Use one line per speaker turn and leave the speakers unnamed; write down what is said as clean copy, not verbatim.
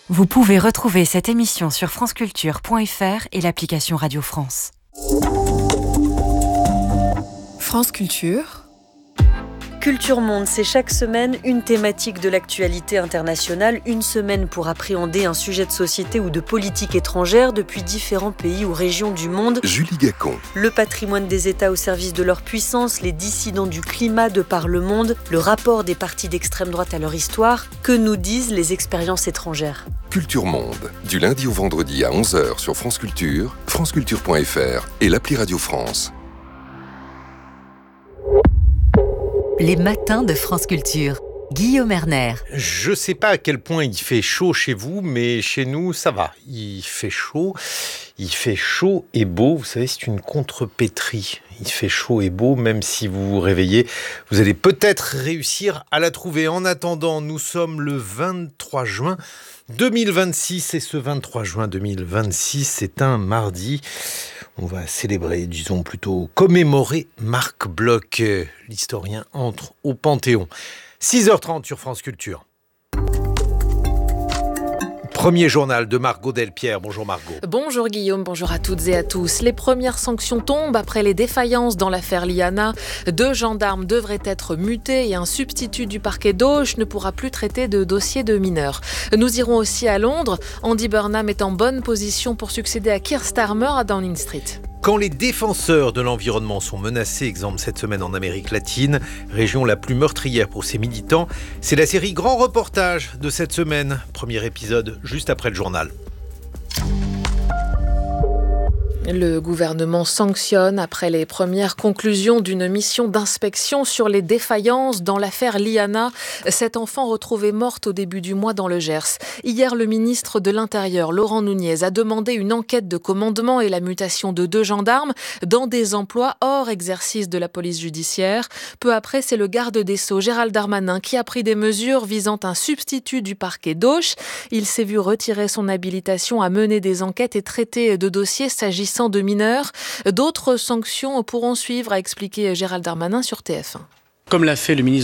Vous pouvez retrouver cette émission sur franceculture.fr et l'application Radio France.
France Culture.
Culture Monde, c'est chaque semaine une thématique de l'actualité internationale, une semaine pour appréhender un sujet de société ou de politique étrangère depuis différents pays ou régions du monde.
Julie Gacon.
Le patrimoine des États au service de leur puissance, les dissidents du climat de par le monde, le rapport des partis d'extrême droite à leur histoire, que nous disent les expériences étrangères.
Culture Monde, du lundi au vendredi à 11h sur France Culture, franceculture.fr et l'appli Radio France.
Les matins de France Culture. Guillaume Erner.
Je ne sais pas à quel point il fait chaud chez vous, mais chez nous, ça va. Il fait chaud et beau. Vous savez, c'est une contrepétrie. Il fait chaud et beau, même si vous vous réveillez, vous allez peut-être réussir à la trouver. En attendant, nous sommes le 23 juin 2026 et ce 23 juin 2026, c'est un mardi. On va célébrer, disons plutôt commémorer Marc Bloch. L'historien entre au Panthéon. 6h30 sur France Culture. Premier journal de Margot Delpierre. Bonjour Margot.
Bonjour Guillaume, bonjour à toutes et à tous. Les premières sanctions tombent après les défaillances dans l'affaire Liana. 2 gendarmes devraient être mutés et un substitut du parquet d'Auch ne pourra plus traiter de dossiers de mineurs. Nous irons aussi à Londres. Andy Burnham est en bonne position pour succéder à Keir Starmer à Downing Street.
Quand les défenseurs de l'environnement sont menacés, exemple cette semaine en Amérique latine, région la plus meurtrière pour ses militants, c'est la série Grand Reportage de cette semaine. Premier épisode juste après le journal.
Le gouvernement sanctionne après les premières conclusions d'une mission d'inspection sur les défaillances dans l'affaire Liana, cette enfant retrouvée morte au début du mois dans le Gers. Hier, le ministre de l'Intérieur, Laurent Nunez, a demandé une enquête de commandement et la mutation de 2 gendarmes dans des emplois hors exercice de la police judiciaire. Peu après, c'est le garde des Sceaux, Gérald Darmanin, qui a pris des mesures visant un substitut du parquet d'Auch. Il s'est vu retirer son habilitation à mener des enquêtes et traiter de dossiers s'agissant de mineurs. D'autres sanctions pourront suivre, a expliqué Gérald Darmanin sur TF1.
Comme l'a fait le ministre